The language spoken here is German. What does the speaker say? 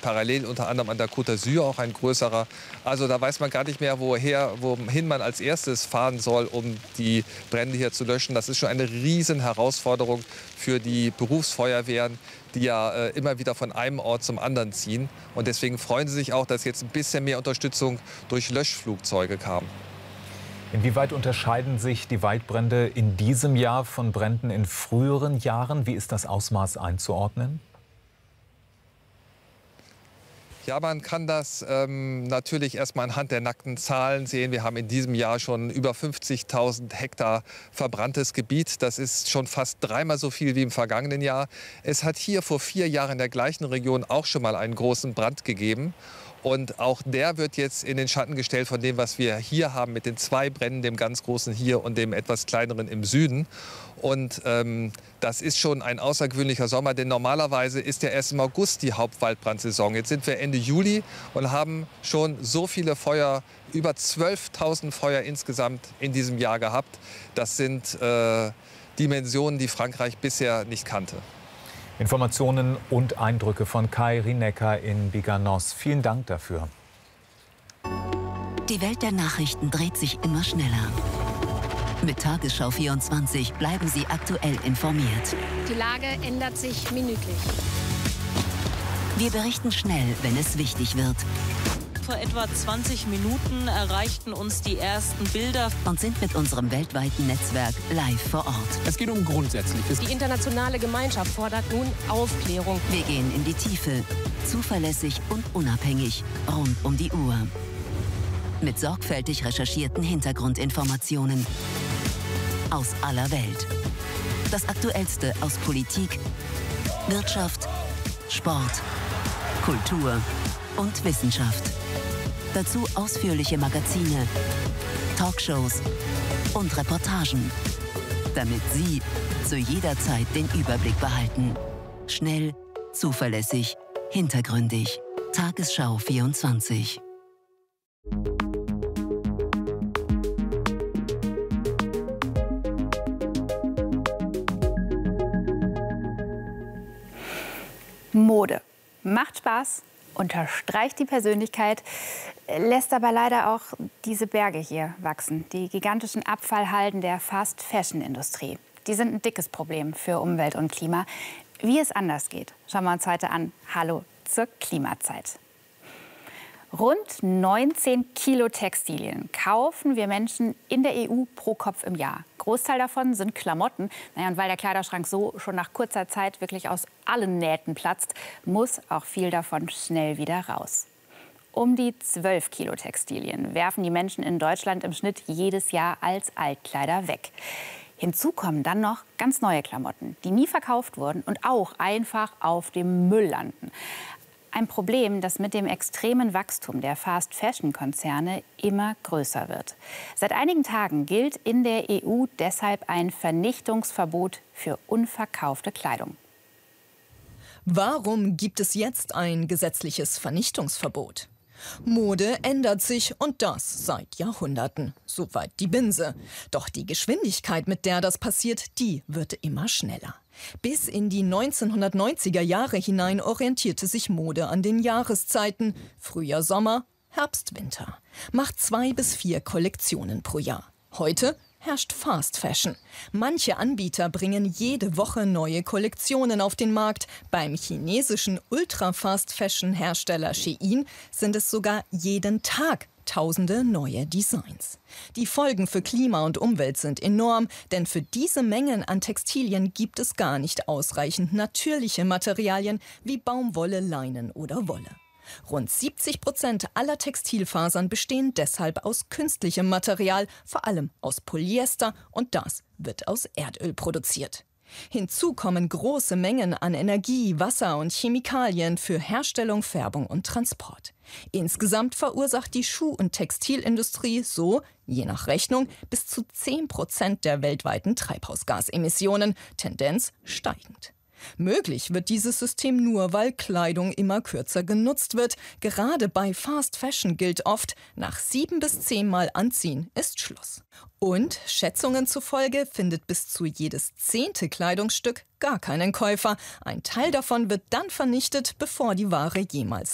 parallel unter anderem an der Côte d'Azur auch ein größerer. Also da weiß man gar nicht mehr, wohin man als erstes fahren soll, um die Brände hier zu löschen. Das ist schon eine riesen Herausforderung für die Berufsfeuerwehren, die ja immer wieder von einem Ort zum anderen ziehen. Und deswegen freuen sie sich auch, dass jetzt ein bisschen mehr Unterstützung durch Löschflugzeuge kam. Inwieweit unterscheiden sich die Waldbrände in diesem Jahr von Bränden in früheren Jahren? Wie ist das Ausmaß einzuordnen? Ja, man kann das natürlich erstmal anhand der nackten Zahlen sehen. Wir haben in diesem Jahr schon über 50.000 Hektar verbranntes Gebiet. Das ist schon fast dreimal so viel wie im vergangenen Jahr. Es hat hier vor 4 Jahren in der gleichen Region auch schon mal einen großen Brand gegeben. Und auch der wird jetzt in den Schatten gestellt von dem, was wir hier haben mit den 2 Bränden, dem ganz großen hier und dem etwas kleineren im Süden. Und das ist schon ein außergewöhnlicher Sommer, denn normalerweise ist ja erst im August die Hauptwaldbrandsaison. Jetzt sind wir Ende Juli und haben schon so viele Feuer, über 12.000 Feuer insgesamt in diesem Jahr gehabt. Das sind Dimensionen, die Frankreich bisher nicht kannte. Informationen und Eindrücke von Kai Rinecker in Biganos. Vielen Dank dafür. Die Welt der Nachrichten dreht sich immer schneller. Mit Tagesschau 24 bleiben Sie aktuell informiert. Die Lage ändert sich minütlich. Wir berichten schnell, wenn es wichtig wird. Vor etwa 20 Minuten erreichten uns die ersten Bilder Und sind mit unserem weltweiten Netzwerk live vor Ort. Es geht um Grundsätzliches. Die internationale Gemeinschaft fordert nun Aufklärung. Wir gehen in die Tiefe, zuverlässig und unabhängig, rund um die Uhr. Mit sorgfältig recherchierten Hintergrundinformationen aus aller Welt. Das Aktuellste aus Politik, Wirtschaft, Sport, Kultur und Wissenschaft. Dazu ausführliche Magazine, Talkshows und Reportagen, damit Sie zu jeder Zeit den Überblick behalten. Schnell, zuverlässig, hintergründig. Tagesschau 24. Mode macht Spaß, unterstreicht die Persönlichkeit, lässt aber leider auch diese Berge hier wachsen. Die gigantischen Abfallhalden der Fast-Fashion-Industrie. Die sind ein dickes Problem für Umwelt und Klima. Wie es anders geht, schauen wir uns heute an. Hallo zur Klimazeit. Rund 19 Kilo Textilien kaufen wir Menschen in der EU pro Kopf im Jahr. Großteil davon sind Klamotten. Und weil der Kleiderschrank so schon nach kurzer Zeit wirklich aus allen Nähten platzt, muss auch viel davon schnell wieder raus. Um die 12 Kilo Textilien werfen die Menschen in Deutschland im Schnitt jedes Jahr als Altkleider weg. Hinzu kommen dann noch ganz neue Klamotten, die nie verkauft wurden und auch einfach auf dem Müll landen. Ein Problem, das mit dem extremen Wachstum der Fast-Fashion-Konzerne immer größer wird. Seit einigen Tagen gilt in der EU deshalb ein Vernichtungsverbot für unverkaufte Kleidung. Warum gibt es jetzt ein gesetzliches Vernichtungsverbot? Mode ändert sich und das seit Jahrhunderten. Soweit die Binse. Doch die Geschwindigkeit, mit der das passiert, die wird immer schneller. Bis in die 1990er Jahre hinein orientierte sich Mode an den Jahreszeiten. Frühjahr, Sommer, Herbst, Winter. Macht 2 bis 4 Kollektionen pro Jahr. Heute herrscht Fast Fashion. Manche Anbieter bringen jede Woche neue Kollektionen auf den Markt. Beim chinesischen Ultra-Fast-Fashion-Hersteller Shein sind es sogar jeden Tag Tausende neue Designs. Die Folgen für Klima und Umwelt sind enorm, denn für diese Mengen an Textilien gibt es gar nicht ausreichend natürliche Materialien wie Baumwolle, Leinen oder Wolle. Rund 70% aller Textilfasern bestehen deshalb aus künstlichem Material, vor allem aus Polyester, und das wird aus Erdöl produziert. Hinzu kommen große Mengen an Energie, Wasser und Chemikalien für Herstellung, Färbung und Transport. Insgesamt verursacht die Schuh- und Textilindustrie so, je nach Rechnung, bis zu 10% der weltweiten Treibhausgasemissionen, Tendenz steigend. Möglich wird dieses System nur, weil Kleidung immer kürzer genutzt wird. Gerade bei Fast Fashion gilt oft, nach 7 bis 10 Mal anziehen ist Schluss. Und Schätzungen zufolge findet bis zu jedes 10. Kleidungsstück gar keinen Käufer. Ein Teil davon wird dann vernichtet, bevor die Ware jemals